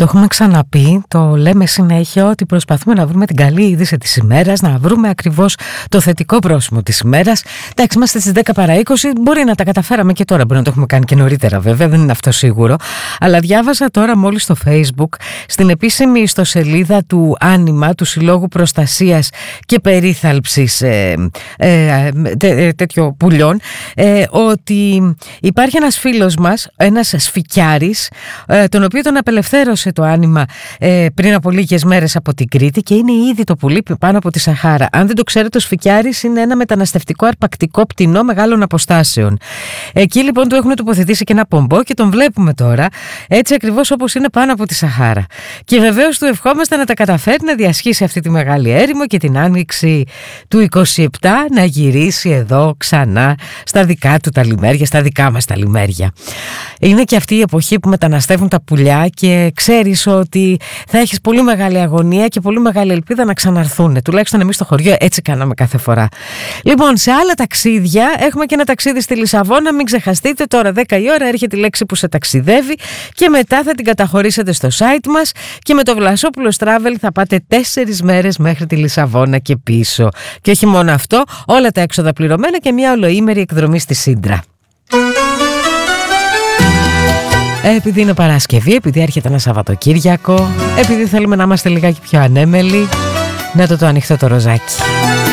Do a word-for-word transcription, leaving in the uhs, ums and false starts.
Το έχουμε ξαναπεί, το λέμε συνέχεια ότι προσπαθούμε να βρούμε την καλή είδηση της ημέρας, να βρούμε ακριβώς το θετικό πρόσημο της ημέρας. Εντάξει, είμαστε στις δέκα παρά είκοσι, μπορεί να τα καταφέραμε και τώρα, μπορεί να το έχουμε κάνει και νωρίτερα βέβαια, δεν είναι αυτό σίγουρο. Αλλά διάβασα τώρα μόλις στο Facebook, στην επίσημη ιστοσελίδα του Άνιμα, του Συλλόγου Προστασίας και Περίθαλψης ε, ε, τέ, τέτοιο πουλιών, ε, ότι υπάρχει ένας φίλος μας, ένας σφικιάρης, ε, τον οποίο τον απελευθέρωσε το Άνιμα ε, πριν από λίγες μέρες από την Κρήτη και είναι ήδη το πουλί πάνω από τη Σαχάρα. Αν δεν το ξέρετε, ο σφικιάρης είναι ένα μεταναστευτικό αρπακτικό πτηνό μεγάλων αποστάσεων. Εκεί λοιπόν του έχουν τοποθετήσει και ένα πομπό και τον βλέπουμε τώρα έτσι ακριβώς όπως είναι πάνω από τη Σαχάρα. Και βεβαίως του ευχόμαστε να τα καταφέρει να διασχίσει αυτή τη μεγάλη έρημο και την άνοιξη του είκοσι επτά να γυρίσει εδώ ξανά στα δικά του τα λιμέρια, στα δικά μας τα λιμέρια. Είναι και αυτή η εποχή που μεταναστεύουν τα πουλιά και ξέρεις ότι θα έχεις πολύ μεγάλη αγωνία και πολύ μεγάλη ελπίδα να ξαναρθούν. Τουλάχιστον εμείς στο χωριό έτσι κάναμε κάθε φορά. Λοιπόν, σε άλλα ταξίδια έχουμε και ένα ταξίδι στη Λισαβόνα. Μην ξεχαστείτε, τώρα δέκα η ώρα έρχεται η λέξη που σε ταξιδεύει και μετά θα την καταχωρήσετε στο site μας και με το Βλασόπουλος Travel θα πάτε τέσσερις μέρες μέχρι τη Λισαβόνα και πίσω. Και όχι μόνο αυτό, όλα τα έξοδα πληρωμένα και μια ολοήμερη εκδρομή στη Σύντρα. Επειδή είναι Παρασκευή, επειδή έρχεται ένα Σαββατοκύριακο, επειδή θέλουμε να είμαστε λιγάκι πιο ανέμελοι, να το το ανοιχτό το ροζάκι.